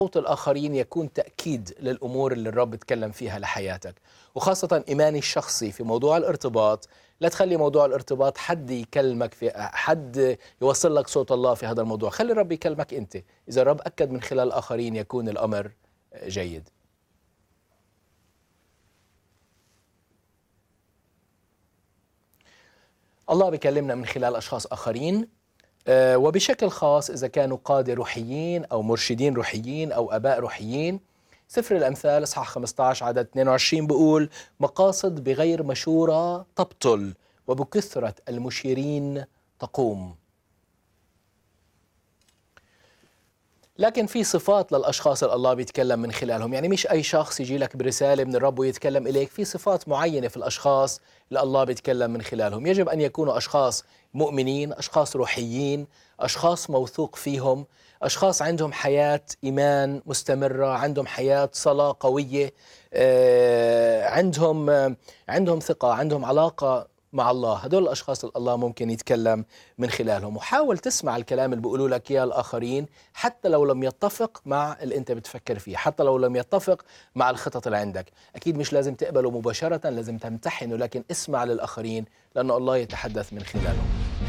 صوت الآخرين يكون تأكيد للأمور اللي الرب اتكلم فيها لحياتك، وخاصة إيماني الشخصي في موضوع الارتباط. لا تخلي موضوع الارتباط حد يكلمك، في حد يوصل لك صوت الله في هذا الموضوع. خلي الرب يكلمك أنت. إذا الرب أكد من خلال الآخرين يكون الأمر جيد. الله بيكلمنا من خلال أشخاص آخرين، وبشكل خاص إذا كانوا قادة روحيين أو مرشدين روحيين أو آباء روحيين. سفر الأمثال إصحاح 15 عدد 22 بيقول: مقاصد بغير مشورة تبطل، وبكثرة المشيرين تقوم. لكن في صفات للأشخاص اللي الله بيتكلم من خلالهم، يعني مش أي شخص يجي لك برسالة من الرب ويتكلم إليك. في صفات معينة في الأشخاص اللي الله بيتكلم من خلالهم. يجب أن يكونوا أشخاص مؤمنين، أشخاص روحيين، أشخاص موثوق فيهم، أشخاص عندهم حياة إيمان مستمرة، عندهم حياة صلاة قوية، عندهم ثقة، عندهم علاقة مع الله. هدول الأشخاص اللي الله ممكن يتكلم من خلالهم. وحاول تسمع الكلام اللي بيقولوا لك إياه الآخرين، حتى لو لم يتفق مع اللي أنت بتفكر فيه، حتى لو لم يتفق مع الخطط اللي عندك. أكيد مش لازم تقبله مباشرة، لازم تمتحنه، لكن اسمع للآخرين لأن الله يتحدث من خلالهم.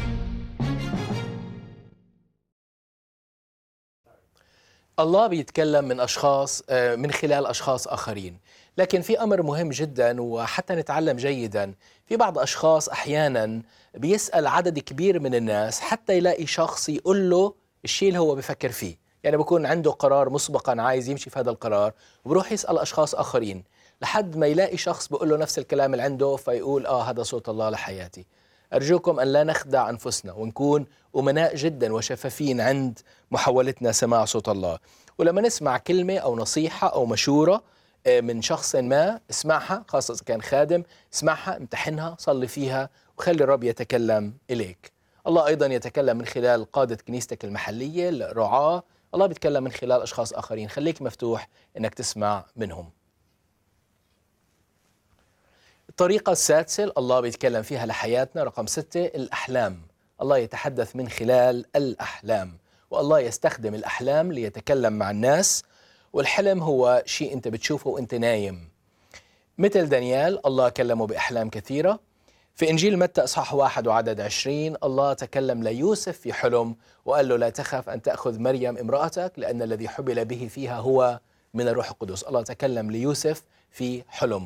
الله بيتكلم من خلال أشخاص آخرين. لكن في أمر مهم جدا، وحتى نتعلم جيدا، في بعض أشخاص أحيانا بيسأل عدد كبير من الناس حتى يلاقي شخص يقول له الشيء اللي هو بفكر فيه. يعني بيكون عنده قرار مسبقا عايز يمشي في هذا القرار، وبروح يسأل أشخاص آخرين لحد ما يلاقي شخص بيقول له نفس الكلام اللي عنده، فيقول هذا صوت الله لحياتي. أرجوكم أن لا نخدع أنفسنا، ونكون أمناء جدا وشفافين عند محاولتنا سماع صوت الله. ولما نسمع كلمة أو نصيحة أو مشورة من شخص ما، اسمعها، خاصة إذا كان خادم. اسمعها، امتحنها، صلي فيها، وخلي الرب يتكلم إليك. الله أيضا يتكلم من خلال قادة كنيستك المحلية، الرعاة. الله بيتكلم من خلال أشخاص آخرين. خليك مفتوح إنك تسمع منهم. الطريقة السادسة الله بيتكلم فيها لحياتنا، رقم 6، الأحلام. الله يتحدث من خلال الأحلام، والله يستخدم الأحلام ليتكلم مع الناس. والحلم هو شيء أنت بتشوفه وأنت نايم. مثل دانيال، الله كلمه بأحلام كثيرة. في إنجيل متى إصحاح 1 وعدد 20، الله تكلم ليوسف في حلم وقال له: لا تخف أن تأخذ مريم امرأتك، لأن الذي حبل به فيها هو من الروح القدس. الله تكلم ليوسف في حلم.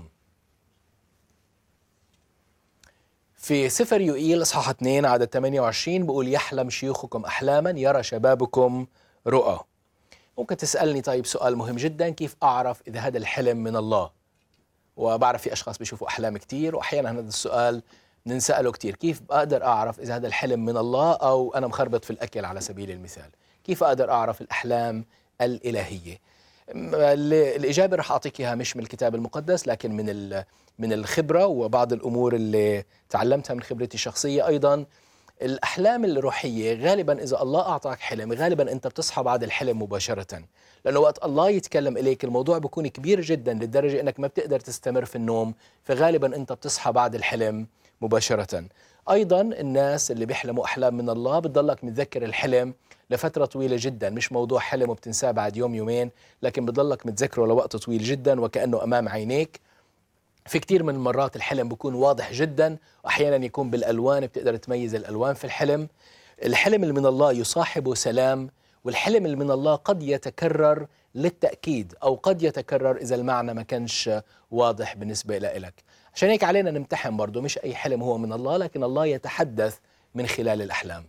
في سفر يوئيل إصحاح 2 عدد 28 بيقول: يحلم شيوخكم أحلاما، يرى شبابكم رؤى. ممكن تسألني طيب سؤال مهم جدا: كيف أعرف إذا هذا الحلم من الله؟ وبعرف في أشخاص بيشوفوا أحلام كتير، وأحيانا هذا السؤال ننسأله كتير: كيف أقدر أعرف إذا هذا الحلم من الله أو أنا مخربط في الأكل على سبيل المثال؟ كيف أقدر أعرف الأحلام الإلهية؟ الإجابة رح أعطيك إياها مش من الكتاب المقدس، لكن من الخبرة وبعض الأمور اللي تعلمتها من خبرتي الشخصية. أيضا الأحلام الروحية غالبا إذا الله أعطاك حلم، غالبا أنت بتصحى بعد الحلم مباشرة، لأنه وقت الله يتكلم إليك الموضوع بيكون كبير جدا للدرجة أنك ما بتقدر تستمر في النوم، فغالبا أنت بتصحى بعد الحلم مباشرة. أيضا الناس اللي بيحلموا أحلام من الله بتضلك متذكر الحلم لفترة طويلة جدا، مش موضوع حلم وبتنساه بعد يوم يومين، لكن بتضلك متذكره لوقت طويل جدا وكأنه أمام عينيك. في كتير من المرات الحلم بيكون واضح جدا، وأحيانا يكون بالألوان، بتقدر تميز الألوان في الحلم. الحلم اللي من الله يصاحبه سلام، والحلم اللي من الله قد يتكرر للتأكيد، أو قد يتكرر إذا المعنى ما كانش واضح بالنسبة لك. عشان هيك علينا نمتحن برضو، مش أي حلم هو من الله، لكن الله يتحدث من خلال الأحلام.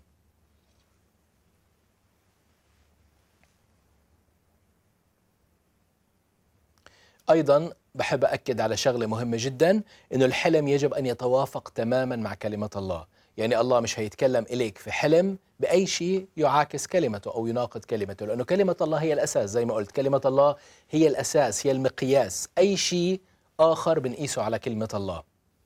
أيضا بحب أكد على شغلة مهمة جدا، إنه الحلم يجب أن يتوافق تماما مع كلمة الله. يعني الله مش هيتكلم إليك في حلم بأي شيء يعاكس كلمته أو يناقض كلمته، لأنه كلمة الله هي الأساس. زي ما قلت، كلمة الله هي الأساس، هي المقياس. أي شيء آخر بنقيسه على كلمة الله.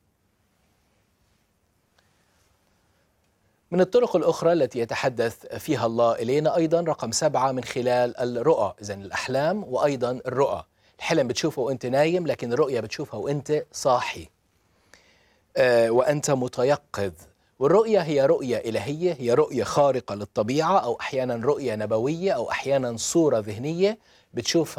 من الطرق الأخرى التي يتحدث فيها الله إلينا أيضا، رقم 7، من خلال الرؤى. إذن الأحلام وأيضا الرؤى. الحلم بتشوفه وأنت نايم، لكن الرؤية بتشوفها وأنت صاحي وأنت متيقظ. والرؤية هي رؤية إلهية، هي رؤية خارقة للطبيعة، أو أحيانا رؤية نبوية، أو أحيانا صورة ذهنية بتشوف